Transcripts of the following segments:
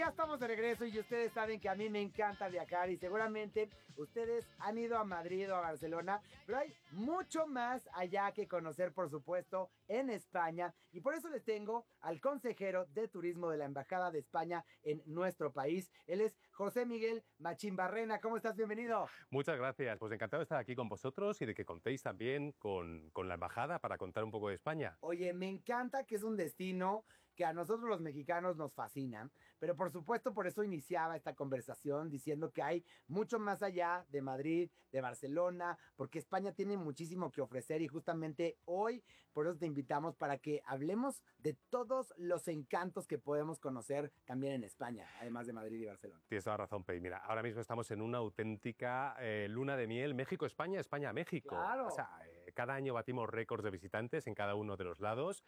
ya estamos de regreso y ustedes saben que a mí me encanta viajar y seguramente ustedes han ido a Madrid o a Barcelona, pero hay mucho más allá que conocer, por supuesto, en España. Y por eso les tengo al consejero de turismo de la Embajada de España en nuestro país. Él es José Miguel Machín Barrena. ¿Cómo estás? Bienvenido. Muchas gracias. Pues encantado de estar aquí con vosotros y de que contéis también con la Embajada para contar un poco de España. Oye, me encanta que es un destino que a nosotros los mexicanos nos fascina, pero por supuesto por eso iniciaba esta conversación diciendo que hay mucho más allá de Madrid, de Barcelona, porque España tiene muchísimo que ofrecer y justamente hoy por eso te invitamos para que hablemos de todos los encantos que podemos conocer también en España, además de Madrid y Barcelona. Tienes toda la razón, Pei. Mira, ahora mismo estamos en una auténtica luna de miel, México-España, España-México. Claro. O sea, cada año batimos récords de visitantes en cada uno de los lados.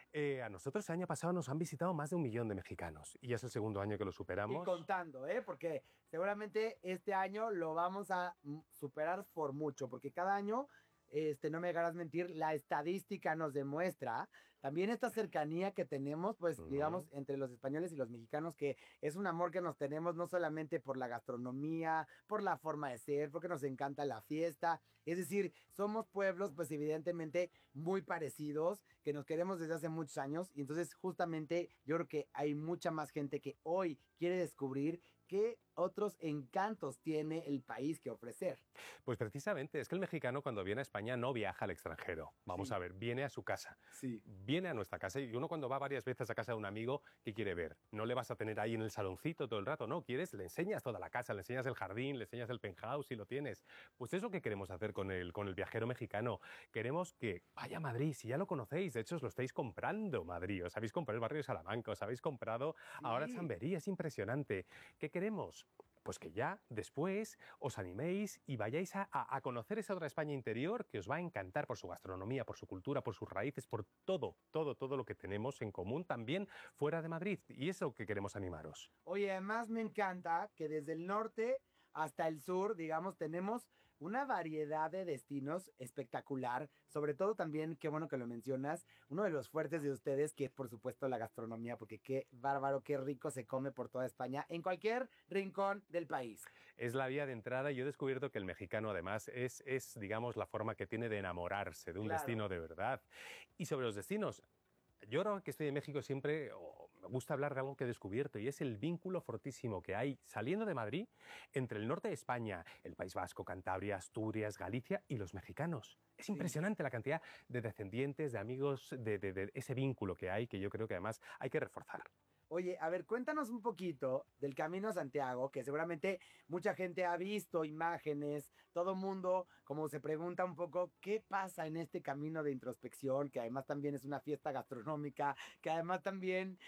A nosotros el año pasado nos han visitado más de 1 millón de mexicanos y ya es el segundo año que lo superamos. Y contando, porque seguramente este año lo vamos a superar por mucho, porque cada año, no me hagas mentir, la estadística nos demuestra también esta cercanía que tenemos, pues, digamos, entre los españoles y los mexicanos, que es un amor que nos tenemos no solamente por la gastronomía, por la forma de ser, porque nos encanta la fiesta. Es decir, somos pueblos, pues, evidentemente muy parecidos, que nos queremos desde hace muchos años, y entonces, justamente, yo creo que hay mucha más gente que hoy quiere descubrir qué otros encantos tiene el país que ofrecer. Pues precisamente, es que el mexicano cuando viene a España no viaja al extranjero. Vamos a ver, viene a su casa. Sí. Viene a nuestra casa y uno cuando va varias veces a casa de un amigo, ¿qué quiere ver? No le vas a tener ahí en el saloncito todo el rato, no, quieres, le enseñas toda la casa, le enseñas el jardín, le enseñas el penthouse si lo tienes. Pues eso que queremos hacer con el viajero mexicano. Queremos que vaya a Madrid, si ya lo conocéis, de hecho os lo estáis comprando Madrid, os habéis comprado el barrio de Salamanca, os habéis comprado ahora Chamberí, es impresionante. ¿Qué queremos? Pues que ya después os animéis y vayáis a conocer esa otra España interior que os va a encantar por su gastronomía, por su cultura, por sus raíces, por todo lo que tenemos en común también fuera de Madrid. Y es lo que queremos animaros. Oye, además me encanta que desde el norte hasta el sur, digamos, tenemos una variedad de destinos espectacular. Sobre todo también, qué bueno que lo mencionas, uno de los fuertes de ustedes, que es por supuesto la gastronomía, porque qué bárbaro, qué rico se come por toda España, en cualquier rincón del país. Es la vía de entrada y yo he descubierto que el mexicano además es digamos, la forma que tiene de enamorarse de un destino de verdad. Y sobre los destinos, yo ahora que estoy en México siempre me gusta hablar de algo que he descubierto y es el vínculo fortísimo que hay saliendo de Madrid entre el norte de España, el País Vasco, Cantabria, Asturias, Galicia y los mexicanos. Es impresionante la cantidad de descendientes, de amigos, de ese vínculo que hay, que yo creo que además hay que reforzar. Oye, a ver, cuéntanos un poquito del Camino a Santiago, que seguramente mucha gente ha visto imágenes, todo mundo como se pregunta un poco qué pasa en este camino de introspección, que además también es una fiesta gastronómica, que además también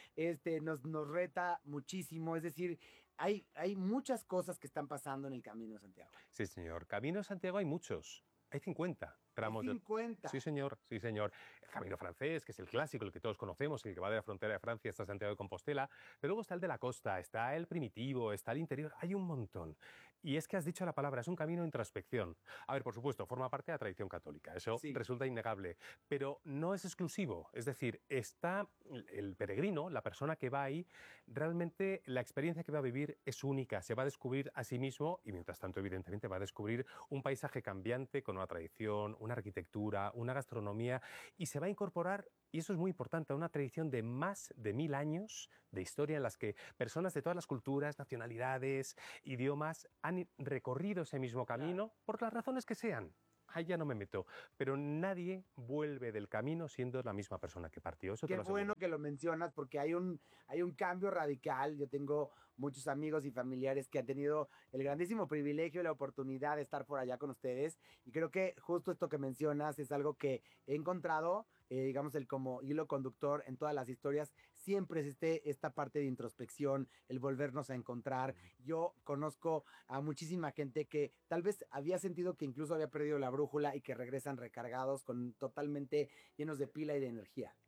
nos reta muchísimo, es decir, hay muchas cosas que están pasando en el Camino a Santiago. Sí, señor. Camino a Santiago hay muchos, hay 50. Tramos 50. Sí, señor, sí, señor. El Camino francés, que es el clásico, el que todos conocemos, el que va de la frontera de Francia hasta Santiago de Compostela. Pero luego está el de la costa, está el primitivo, está el interior. Hay un montón. Y es que has dicho la palabra, es un camino de introspección. A ver, por supuesto, forma parte de la tradición católica. Eso resulta innegable. Pero no es exclusivo. Es decir, está el peregrino, la persona que va ahí, realmente la experiencia que va a vivir es única. Se va a descubrir a sí mismo y, mientras tanto, evidentemente, va a descubrir un paisaje cambiante con una tradición, una arquitectura, una gastronomía, y se va a incorporar, y eso es muy importante, a una tradición de más de 1000 años de historia en las que personas de todas las culturas, nacionalidades, idiomas han recorrido ese mismo camino por las razones que sean. Ahí ya no me meto, pero nadie vuelve del camino siendo la misma persona que partió. Eso Qué bueno que lo mencionas porque hay un cambio radical. Yo tengo muchos amigos y familiares que han tenido el grandísimo privilegio y la oportunidad de estar por allá con ustedes y creo que justo esto que mencionas es algo que he encontrado, digamos, el como hilo conductor en todas las historias. Siempre es esta parte de introspección, el volvernos a encontrar. Yo conozco a muchísima gente que tal vez había sentido que incluso había perdido la brújula y que regresan recargados, totalmente llenos de pila y de energía.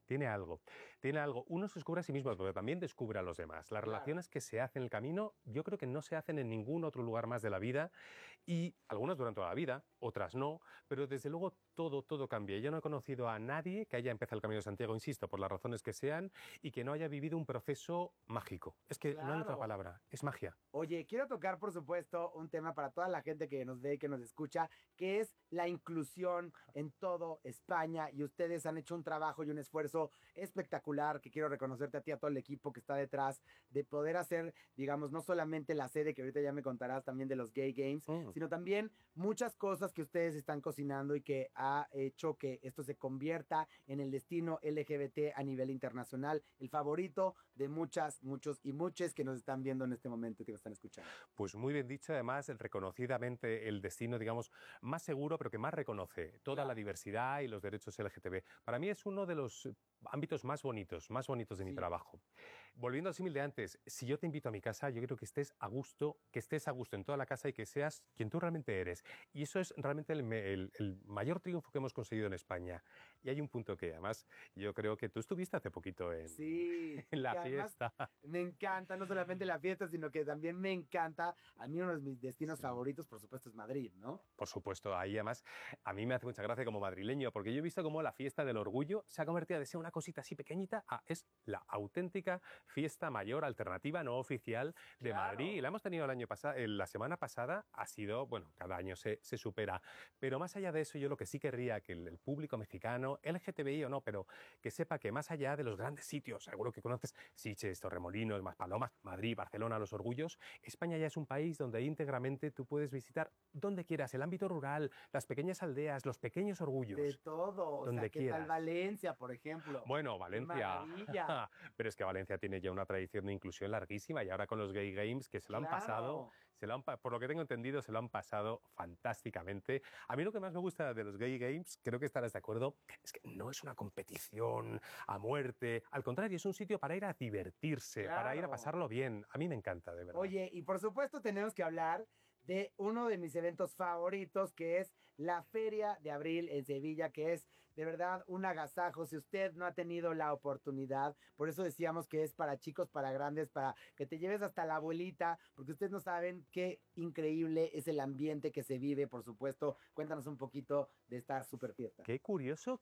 tiene algo. Tiene algo. Uno se descubre a sí mismo, pero también descubre a los demás. Las Claro. relaciones que se hacen en el camino, yo creo que no se hacen en ningún otro lugar más de la vida, y algunas duran toda la vida, otras no, pero desde luego todo cambia. Yo no he conocido a nadie que haya empezado el Camino de Santiago, insisto, por las razones que sean, y que no haya vivido un proceso mágico. Es que no hay otra Claro. palabra, es magia. Oye, quiero tocar, por supuesto, un tema para toda la gente que nos ve y que nos escucha, que es la inclusión en todo España. Y ustedes han hecho un trabajo y un esfuerzo espectacular, que quiero reconocerte a ti, a todo el equipo que está detrás, de poder hacer, digamos, no solamente la sede, que ahorita ya me contarás también de los Gay Games, sino también muchas cosas que ustedes están cocinando y que ha hecho que esto se convierta en el destino LGBT a nivel internacional, el favorito de muchas, muchos y muchas que nos están viendo en este momento y que nos están escuchando. Pues muy bien dicho, además, reconocidamente el destino, digamos, más seguro, pero que más reconoce toda la diversidad y los derechos LGTB. Para mí es uno de los ámbitos más bonitos de mi Sí. trabajo. Volviendo al símil de antes, si yo te invito a mi casa, yo quiero que estés a gusto en toda la casa y que seas quien tú realmente eres. Y eso es realmente el mayor triunfo que hemos conseguido en España. Y hay un punto que, además, yo creo que tú estuviste hace poquito Sí, en la y además fiesta. me encanta no solamente la fiesta, sino que también me encanta, a mí uno de mis destinos favoritos, por supuesto, es Madrid, ¿no? Por supuesto, ahí además a mí me hace mucha gracia como madrileño, porque yo he visto cómo la fiesta del orgullo se ha convertido de ser una cosita así pequeñita a es la auténtica fiesta mayor alternativa no oficial de Claro. Madrid. Y la hemos tenido el año pasado, la semana pasada ha sido, bueno, cada año se supera. Pero más allá de eso, yo lo que sí querría que el público mexicano, LGTBI o no, pero que sepa que más allá de los grandes sitios, seguro que conoces Sitges, Torremolinos, Maspalomas, Madrid, Barcelona, Los Orgullos, España ya es un país donde íntegramente tú puedes visitar donde quieras, el ámbito rural, las pequeñas aldeas, los pequeños orgullos. De todo, o Donde sea, ¿qué quieras. tal Valencia, por ejemplo? Bueno, ¡Qué Valencia. maravilla! Pero es que Valencia tiene ya una tradición de inclusión larguísima y ahora con los Gay Games que se lo han pasado, Claro. por lo que tengo entendido, se lo han pasado fantásticamente. A mí lo que más me gusta de los Gay Games, creo que estarás de acuerdo, es que no es una competición a muerte. Al contrario, es un sitio para ir a divertirse, para ir a Claro. pasarlo bien. A mí me encanta, de verdad. Oye, y por supuesto tenemos que hablar de uno de mis eventos favoritos, que es la Feria de Abril en Sevilla, que es de verdad un agasajo. Si usted no ha tenido la oportunidad, por eso decíamos que es para chicos, para grandes, para que te lleves hasta la abuelita, porque ustedes no saben qué increíble es el ambiente que se vive, por supuesto. Cuéntanos un poquito de esta super fiesta. Qué curioso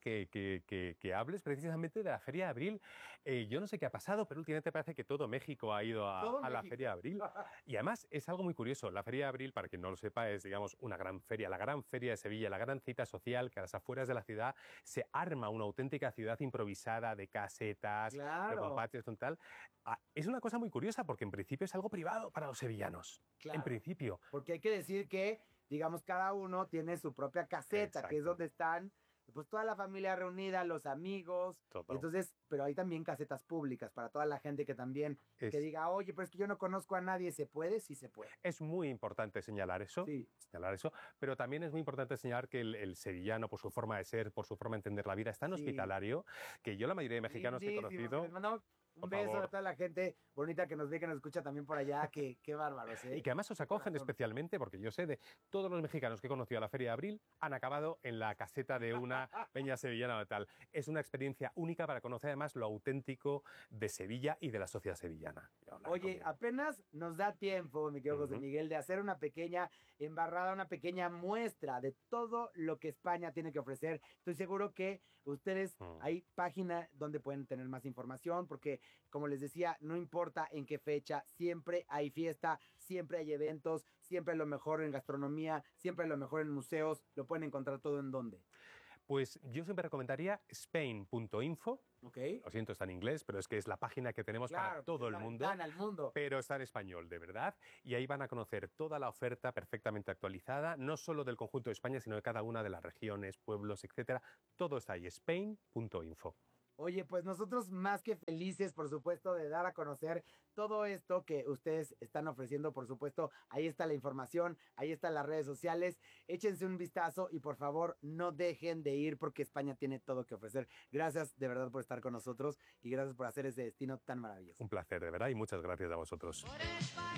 que hables precisamente de la Feria de Abril. Yo no sé qué ha pasado, pero últimamente parece que todo México ha ido Todo a la México. Feria de Abril. Y además es algo muy curioso. La Feria de Abril, para quien no lo sepa, es, digamos, una gran feria, la gran feria de Sevilla, la gran cita social que a las afueras de la ciudad se arma una auténtica ciudad improvisada de casetas, de Claro, con patios, con tal. Es una cosa muy curiosa porque en principio es algo privado para los sevillanos. En claro. principio. Porque hay que decir que, digamos, cada uno tiene su propia caseta, que es Exacto. donde están, pues, toda la familia reunida, los amigos. Todo. Entonces, pero hay también casetas públicas para toda la gente que también, Es- que diga, oye, pero es que yo no conozco a nadie, ¿se puede? Sí se puede. Es muy importante señalar eso, Sí. pero también es muy importante señalar que el sevillano, por su forma de ser, por su forma de entender la vida, es tan Sí. hospitalario que yo la mayoría de mexicanos que he Lindísimos, conocido, les mandamos un por beso favor. a toda la gente bonita que nos ve, que nos escucha también por allá, que qué bárbaros, ¿eh? y que además os Qué acogen corazón. especialmente, porque yo sé de todos los mexicanos que he conocido a la Feria de Abril han acabado en la caseta de una peña sevillana o tal. Es una experiencia única para conocer además lo auténtico de Sevilla y de la sociedad sevillana. Yo la Oye, recomiendo. apenas nos da tiempo, mi querido José Ujú. Miguel, de hacer una pequeña embarrada, una pequeña muestra de todo lo que España tiene que ofrecer. Estoy seguro que ustedes, Mm. hay página donde pueden tener más información, porque como les decía, no importa en qué fecha, siempre hay fiesta, siempre hay eventos, siempre hay lo mejor en gastronomía, siempre hay lo mejor en museos. Lo pueden encontrar todo en donde. Pues yo siempre recomendaría spain.info. ¿Ok? Lo siento, está en inglés, pero es que es la página que tenemos para Claro, todo es el la mundo. ventana al mundo. Pero está en español, de verdad. Y ahí van a conocer toda la oferta perfectamente actualizada, no solo del conjunto de España, sino de cada una de las regiones, pueblos, etcétera. Todo está ahí, spain.info. Oye, pues nosotros más que felices, por supuesto, de dar a conocer todo esto que ustedes están ofreciendo, por supuesto. Ahí está la información, ahí están las redes sociales. Échense un vistazo y por favor no dejen de ir porque España tiene todo que ofrecer. Gracias de verdad por estar con nosotros y gracias por hacer ese destino tan maravilloso. Un placer, de verdad, y muchas gracias a vosotros.